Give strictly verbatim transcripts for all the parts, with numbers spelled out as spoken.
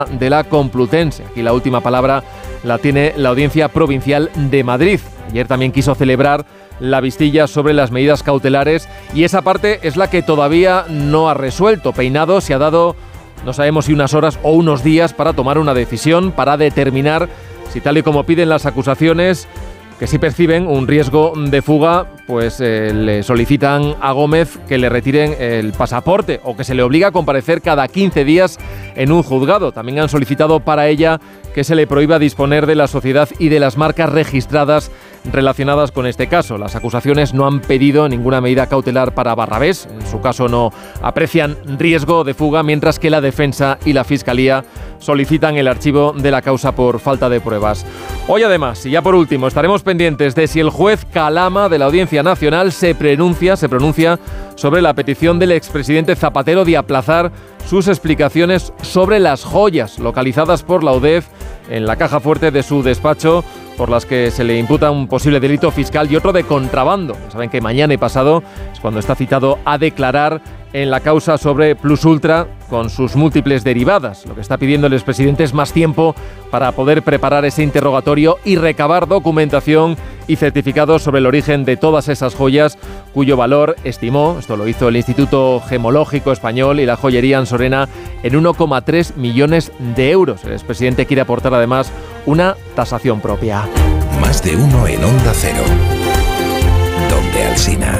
de la Complutense. Aquí la última palabra la tiene la Audiencia Provincial de Madrid. Ayer también quiso celebrar la vistilla sobre las medidas cautelares y esa parte es la que todavía no ha resuelto. Peinado se ha dado, no sabemos si unas horas o unos días para tomar una decisión, para determinar si tal y como piden las acusaciones, que si perciben un riesgo de fuga, pues eh, le solicitan a Gómez que le retiren el pasaporte o que se le obliga a comparecer cada quince días en un juzgado. También han solicitado para ella que se le prohíba disponer de la sociedad y de las marcas registradas relacionadas con este caso. Las acusaciones no han pedido ninguna medida cautelar para Barrabés. En su caso no aprecian riesgo de fuga, mientras que la defensa y la fiscalía solicitan el archivo de la causa por falta de pruebas. Hoy además, y ya por último, estaremos pendientes de si el juez Calama de la Audiencia Nacional se pronuncia, se pronuncia sobre la petición del expresidente Zapatero de aplazar sus explicaciones sobre las joyas localizadas por la U D E F en la caja fuerte de su despacho, por las que se le imputa un posible delito fiscal y otro de contrabando. Saben que mañana y pasado es cuando está citado a declarar en la causa sobre Plus Ultra con sus múltiples derivadas. Lo que está pidiendo el expresidente es más tiempo para poder preparar ese interrogatorio y recabar documentación y certificados sobre el origen de todas esas joyas, cuyo valor estimó, esto lo hizo el Instituto Gemológico Español y la joyería Ansorena, en uno coma tres millones de euros. El expresidente quiere aportar además una tasación propia. Más de uno en Onda Cero. Donde Alsina.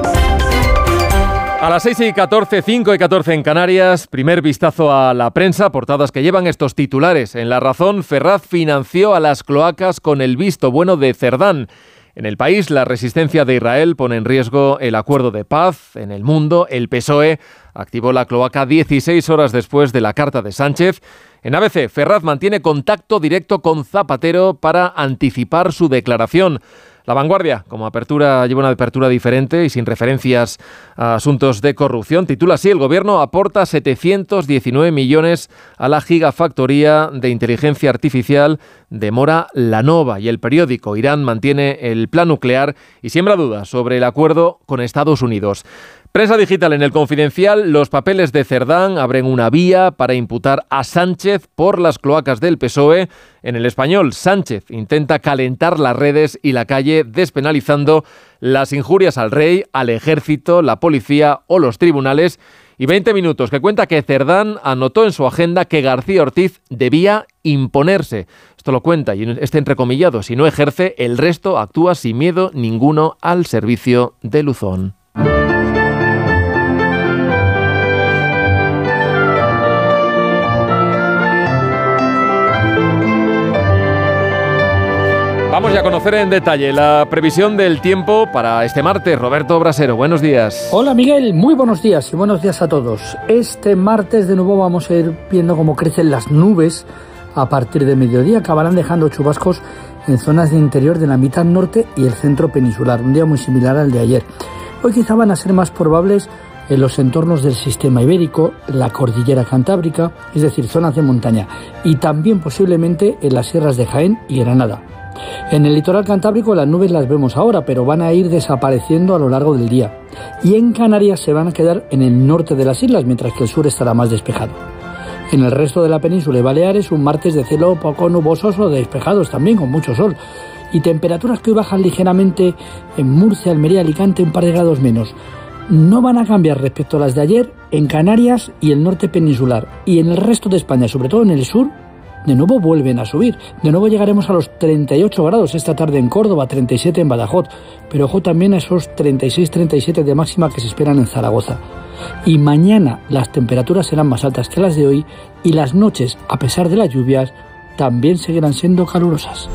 A las seis y catorce, cinco y catorce en Canarias, primer vistazo a la prensa, portadas que llevan estos titulares. En La Razón, Ferraz financió a las cloacas con el visto bueno de Cerdán. En El País, la resistencia de Israel pone en riesgo el acuerdo de paz. En El Mundo, el P S O E activó la cloaca dieciséis horas después de la carta de Sánchez. En A B C, Ferraz mantiene contacto directo con Zapatero para anticipar su declaración. La Vanguardia, como apertura, lleva una apertura diferente y sin referencias a asuntos de corrupción, titula así: el gobierno aporta setecientos diecinueve millones a la gigafactoría de inteligencia artificial de Mora Lanova. Y El Periódico, Irán mantiene el plan nuclear y siembra dudas sobre el acuerdo con Estados Unidos. Prensa digital, en El Confidencial, los papeles de Cerdán abren una vía para imputar a Sánchez por las cloacas del P S O E. En El Español, Sánchez intenta calentar las redes y la calle despenalizando las injurias al rey, al ejército, la policía o los tribunales. Y veinte minutos, que cuenta que Cerdán anotó en su agenda que García Ortiz debía imponerse. Esto lo cuenta y está entrecomillado: si no ejerce, el resto actúa sin miedo ninguno al servicio de Luzón. Vamos ya a conocer en detalle la previsión del tiempo para este martes. Roberto Brasero, buenos días. Hola Miguel, muy buenos días y buenos días a todos. Este martes de nuevo vamos a ir viendo cómo crecen las nubes a partir de mediodía. Acabarán dejando chubascos en zonas de interior de la mitad norte y el centro peninsular. Un día muy similar al de ayer. Hoy quizá van a ser más probables en los entornos del sistema ibérico, la cordillera cantábrica, es decir, zonas de montaña, y también posiblemente en las sierras de Jaén y Granada. En el litoral cantábrico las nubes las vemos ahora, pero van a ir desapareciendo a lo largo del día. Y en Canarias se van a quedar en el norte de las islas, mientras que el sur estará más despejado. En el resto de la península y Baleares, un martes de cielo poco nubosos o despejados también, con mucho sol. Y temperaturas que hoy bajan ligeramente en Murcia, Almería, Alicante, un par de grados menos. No van a cambiar respecto a las de ayer en Canarias y el norte peninsular. Y en el resto de España, sobre todo en el sur, de nuevo vuelven a subir. De nuevo llegaremos a los treinta y ocho grados esta tarde en Córdoba, treinta y siete en Badajoz, pero ojo también a esos treinta y seis treinta y siete de máxima que se esperan en Zaragoza. Y mañana las temperaturas serán más altas que las de hoy y las noches, a pesar de las lluvias, también seguirán siendo calurosas.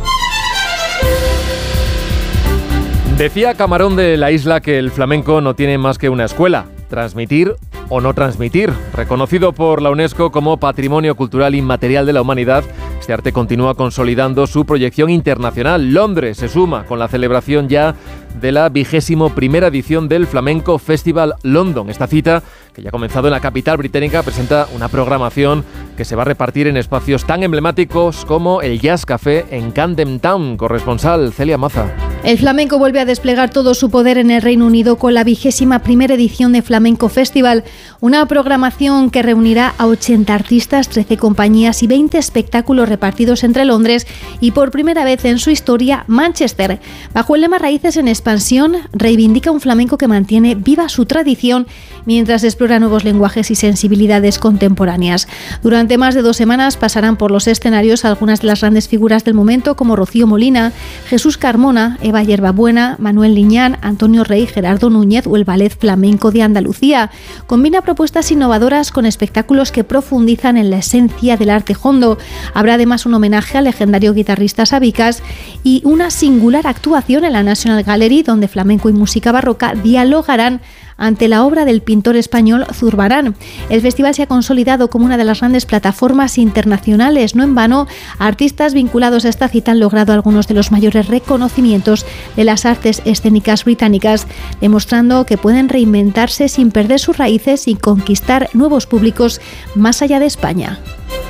Decía Camarón de la Isla que el flamenco no tiene más que una escuela: transmitir o no transmitir. Reconocido por la UNESCO como Patrimonio Cultural Inmaterial de la Humanidad, este arte continúa consolidando su proyección internacional. Londres se suma con la celebración ya de la vigésimo primera edición del Flamenco Festival London. Esta cita, que ya ha comenzado en la capital británica, presenta una programación que se va a repartir en espacios tan emblemáticos como el Jazz Café en Camden Town. Corresponsal Celia Maza. El flamenco vuelve a desplegar todo su poder en el Reino Unido con la vigésima primera edición de Flamenco Festival, una programación que reunirá a ochenta artistas, trece compañías y veinte espectáculos repartidos entre Londres y por primera vez en su historia Manchester. Bajo el lema Raíces en Expansión, reivindica un flamenco que mantiene viva su tradición mientras explora nuevos lenguajes y sensibilidades contemporáneas. Durante más de dos semanas pasarán por los escenarios algunas de las grandes figuras del momento como Rocío Molina, Jesús Carmona, Eva Yerbabuena, Manuel Liñán, Antonio Rey, Gerardo Núñez o el Ballet Flamenco de Andalucía. Combina propuestas innovadoras con espectáculos que profundizan en la esencia del arte hondo. Habrá además un homenaje al legendario guitarrista Sabicas y una singular actuación en la National Gallery donde flamenco y música barroca dialogarán ante la obra del pintor español Zurbarán. El festival se ha consolidado como una de las grandes plataformas internacionales. No en vano, artistas vinculados a esta cita han logrado algunos de los mayores reconocimientos de las artes escénicas británicas, demostrando que pueden reinventarse sin perder sus raíces y conquistar nuevos públicos más allá de España.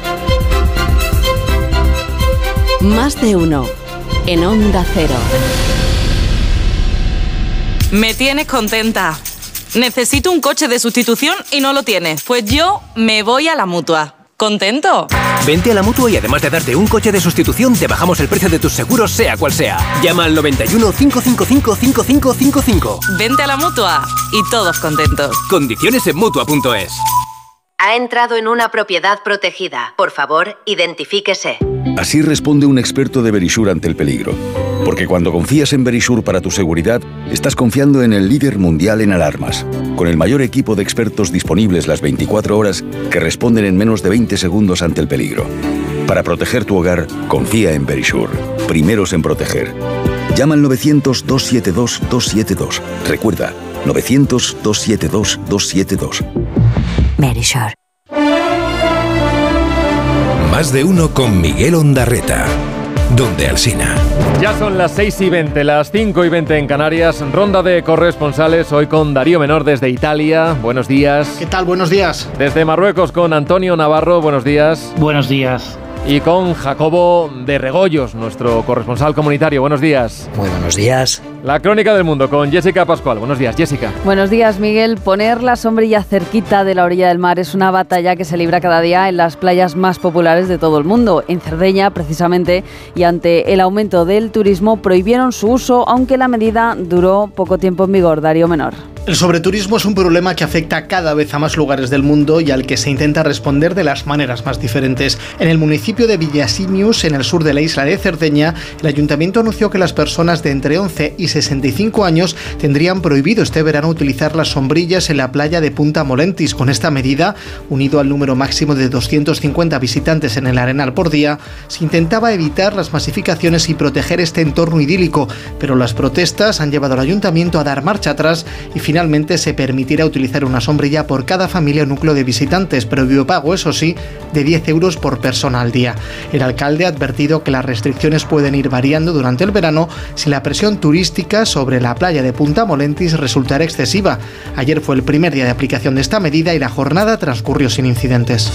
Más de uno en Onda Cero. Me tienes contenta. Necesito un coche de sustitución y no lo tienes. Pues yo me voy a la Mutua. ¿Contento? Vente a la Mutua y además de darte un coche de sustitución, te bajamos el precio de tus seguros, sea cual sea. Llama al noventa y uno, cinco cinco cinco, cinco cinco cinco cinco. Vente a la Mutua y todos contentos. Condiciones en Mutua punto es. Ha entrado en una propiedad protegida. Por favor, identifíquese. Así responde un experto de Verisure ante el peligro. Porque cuando confías en Verisure para tu seguridad, estás confiando en el líder mundial en alarmas, con el mayor equipo de expertos disponibles las veinticuatro horas que responden en menos de veinte segundos ante el peligro. Para proteger tu hogar, confía en Verisure. Primeros en proteger. Llama al novecientos, dos siete dos, dos siete dos. Recuerda, novecientos, dos siete dos, dos siete dos. Verisure. Más de uno con Miguel Ondarreta. Donde Alsina. Ya son las seis y veinte, las cinco y veinte en Canarias. Ronda de corresponsales hoy con Darío Menor desde Italia. Buenos días. ¿Qué tal? Buenos días. Desde Marruecos con Antonio Navarro. Buenos días. Buenos días. Y con Jacobo de Regoyos, nuestro corresponsal comunitario. Buenos días. Muy buenos días. La Crónica del Mundo con Jessica Pascual. Buenos días, Jessica. Buenos días, Miguel. Poner la sombrilla cerquita de la orilla del mar es una batalla que se libra cada día en las playas más populares de todo el mundo. En Cerdeña, precisamente, y ante el aumento del turismo, prohibieron su uso, aunque la medida duró poco tiempo en vigor. Darío Menor. El sobreturismo es un problema que afecta cada vez a más lugares del mundo y al que se intenta responder de las maneras más diferentes. En el municipio de Villasimius, en el sur de la isla de Cerdeña, el ayuntamiento anunció que las personas de entre once y sesenta y cinco años tendrían prohibido este verano utilizar las sombrillas en la playa de Punta Molentis. Con esta medida, unido al número máximo de doscientos cincuenta visitantes en el Arenal por día, se intentaba evitar las masificaciones y proteger este entorno idílico, pero las protestas han llevado al ayuntamiento a dar marcha atrás y finalmente se permitirá utilizar una sombrilla por cada familia o núcleo de visitantes, previo pago, eso sí, de diez euros por persona al día. El alcalde ha advertido que las restricciones pueden ir variando durante el verano si la presión turística sobre la playa de Punta Molentis resultará excesiva. Ayer fue el primer día de aplicación de esta medida y la jornada transcurrió sin incidentes.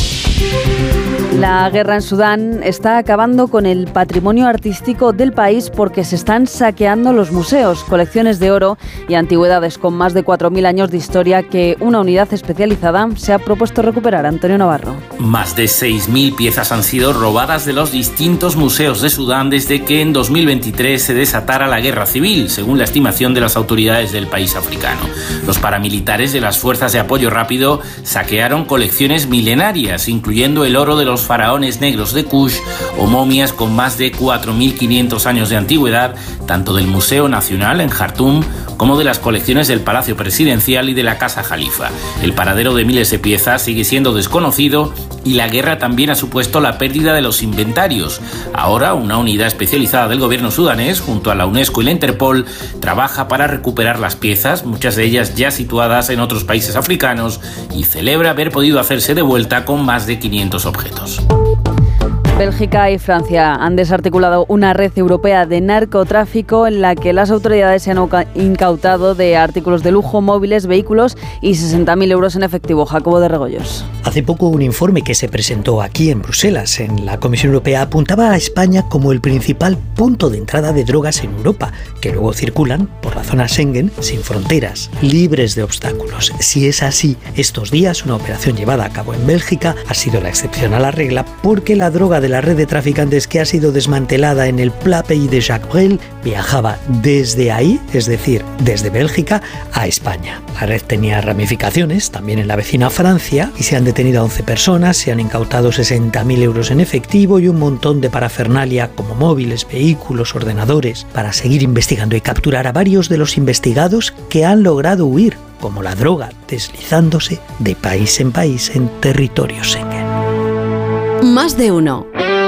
La guerra en Sudán está acabando con el patrimonio artístico del país porque se están saqueando los museos, colecciones de oro y antigüedades con más de cuatro mil años de historia que una unidad especializada se ha propuesto recuperar. Antonio Navarro. Más de seis mil piezas han sido robadas de los distintos museos de Sudán desde que en dos mil veintitrés se desatara la guerra civil, según la estimación de las autoridades del país africano. Los paramilitares de las Fuerzas de Apoyo Rápido saquearon colecciones milenarias, incluyendo el oro de los faraones negros de Kush o momias con más de cuatro mil quinientos años de antigüedad, tanto del Museo Nacional en Jartum como de las colecciones del Palacio Presidencial y de la Casa Jalifa. El paradero de miles de piezas sigue siendo desconocido y la guerra también ha supuesto la pérdida de los inventarios. Ahora, una unidad especializada del gobierno sudanés, junto a la UNESCO y la Interpol, trabaja para recuperar las piezas, muchas de ellas ya situadas en otros países africanos, y celebra haber podido hacerse de vuelta con más de quinientos objetos. Bélgica y Francia han desarticulado una red europea de narcotráfico en la que las autoridades se han incautado de artículos de lujo, móviles, vehículos y sesenta mil euros en efectivo. Jacobo de Regoyos. Hace poco un informe que se presentó aquí en Bruselas, en la Comisión Europea, apuntaba a España como el principal punto de entrada de drogas en Europa, que luego circulan por la zona Schengen sin fronteras, libres de obstáculos. Si es así, estos días una operación llevada a cabo en Bélgica ha sido la excepción a la regla, porque la droga de la red de traficantes que ha sido desmantelada en el Pla Pays de Jacques Brel viajaba desde ahí, es decir, desde Bélgica a España. La red tenía ramificaciones también en la vecina Francia y se han detenido a once personas, se han incautado sesenta mil euros en efectivo y un montón de parafernalia como móviles, vehículos, ordenadores, para seguir investigando y capturar a varios de los investigados que han logrado huir, como la droga, deslizándose de país en país en territorio Schengen. Más de uno.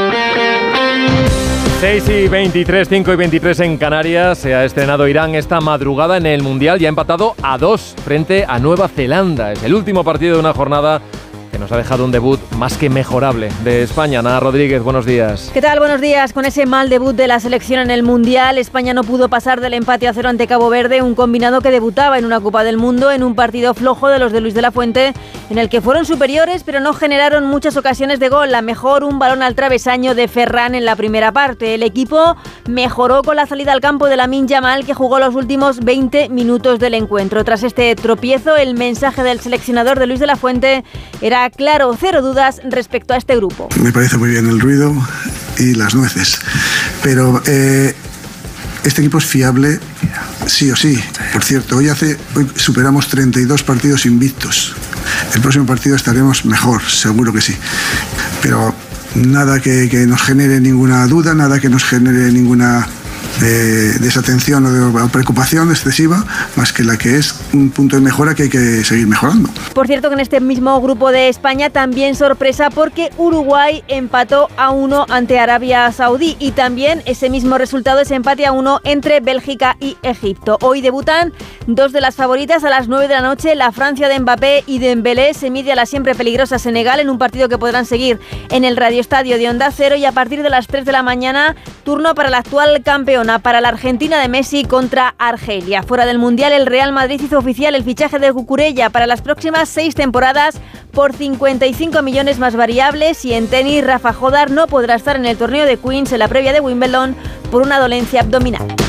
seis y veintitrés, cinco y veintitrés en Canarias. Se ha estrenado Irán esta madrugada en el Mundial y ha empatado a dos frente a Nueva Zelanda. Es el último partido de una jornada que nos ha dejado un debut más que mejorable de España. Ana Rodríguez, buenos días. ¿Qué tal? Buenos días. Con ese mal debut de la selección en el Mundial, España no pudo pasar del empate a cero ante Cabo Verde, un combinado que debutaba en una Copa del Mundo en un partido flojo de los de Luis de la Fuente, en el que fueron superiores pero no generaron muchas ocasiones de gol. La mejor, un balón al travesaño de Ferran en la primera parte. El equipo mejoró con la salida al campo de Lamine Yamal, que jugó los últimos veinte minutos del encuentro. Tras este tropiezo, el mensaje del seleccionador de Luis de la Fuente era claro: cero dudas respecto a este grupo. Me parece muy bien el ruido y las nueces, pero eh, este equipo es fiable sí o sí. Por cierto, hoy, hace, hoy superamos treinta y dos partidos invictos. El próximo partido estaremos mejor, seguro que sí, pero nada que, que nos genere ninguna duda, nada que nos genere ninguna de desatención o de preocupación excesiva, más que la que es un punto de mejora que hay que seguir mejorando. Por cierto, que en este mismo grupo de España también sorpresa, porque Uruguay empató a uno ante Arabia Saudí, y también ese mismo resultado, ese empate a uno entre Bélgica y Egipto. Hoy debutan dos de las favoritas a las nueve de la noche. La Francia de Mbappé y Dembélé se mide a la siempre peligrosa Senegal en un partido que podrán seguir en el radioestadio de Onda Cero, y a partir de las tres de la mañana, turno para la actual campeona, para la Argentina de Messi contra Argelia. Fuera del Mundial, el Real Madrid hizo oficial el fichaje de Cucurella para las próximas seis temporadas por cincuenta y cinco millones más variables, y en tenis, Rafa Jodar no podrá estar en el torneo de Queens en la previa de Wimbledon por una dolencia abdominal.